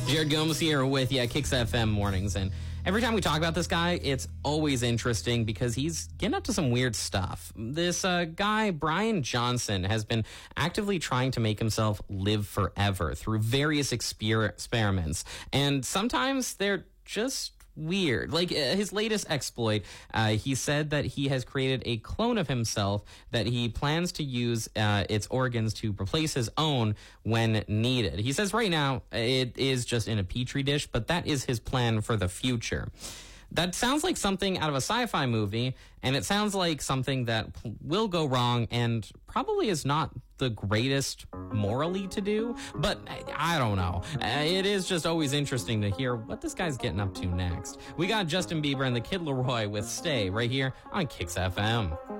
Jared Gomes here with Kicks FM mornings, and every time we talk about this guy, it's always interesting because he's getting up to some weird stuff. This guy, Brian Johnson, has been actively trying to make himself live forever through various experiments, and sometimes they're just weird. Like his latest exploit, he said that he has created a clone of himself that he plans to use its organs to replace his own when needed. He says right now it is just in a petri dish, but that is his plan for the future. That sounds like something out of a sci-fi movie, and it sounds like something that will go wrong and probably is not the greatest morally to do, but I don't know. It is just always interesting to hear what this guy's getting up to next. We got Justin Bieber and the Kid Laroi with Stay right here on Kicks FM.